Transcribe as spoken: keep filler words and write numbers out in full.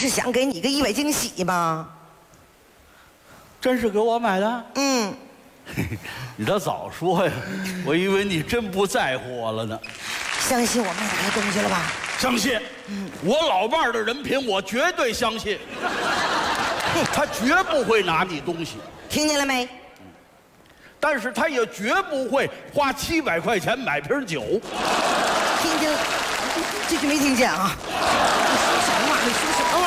是想给你个意外惊喜吗？ 真是给我买的？ 嗯， 你倒早说呀！我以为你真不在乎我了呢。 相信我卖哪个东西了吧？ 相信，嗯、我老伴儿的人品，我绝对相信。他绝不会拿你东西， 听见了没？ 但是他也绝不会花七百块钱买瓶酒。 听见了？这句没听见啊？你说什么？你说什么？